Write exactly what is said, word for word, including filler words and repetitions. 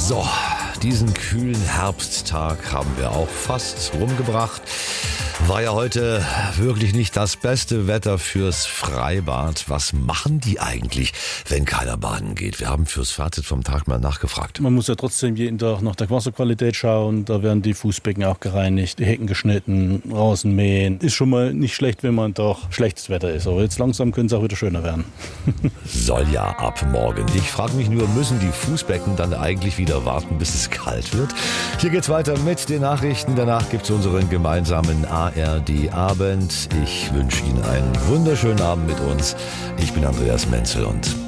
So, diesen kühlen Herbsttag haben wir auch fast rumgebracht. War ja heute wirklich nicht das beste Wetter fürs Freibad. Was machen die eigentlich, wenn keiner baden geht? Wir haben fürs Fazit vom Tag mal nachgefragt. Man muss ja trotzdem jeden Tag nach der Wasserqualität schauen. Da werden die Fußbecken auch gereinigt, die Hecken geschnitten, Rasen mähen. Ist schon mal nicht schlecht, wenn man doch schlechtes Wetter ist. Aber jetzt langsam können es auch wieder schöner werden. Soll ja ab morgen. Ich frage mich nur, müssen die Fußbecken dann eigentlich wieder warten, bis es kalt wird? Hier geht's weiter mit den Nachrichten. Danach gibt's unseren gemeinsamen A R D-Abend. Ich wünsche Ihnen einen wunderschönen Abend mit uns. Ich bin Andreas Menzel und